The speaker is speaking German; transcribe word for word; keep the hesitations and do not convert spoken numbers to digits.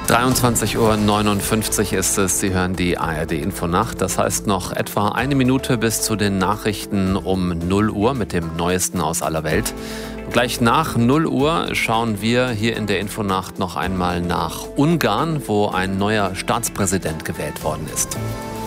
dreiundzwanzig Uhr neunundfünfzig ist es. Sie hören die A R D-Infonacht. Das heißt noch etwa eine Minute bis zu den Nachrichten um null Uhr mit dem Neuesten aus aller Welt. Gleich nach null Uhr schauen wir hier in der Infonacht noch einmal nach Ungarn, wo ein neuer Staatspräsident gewählt worden ist.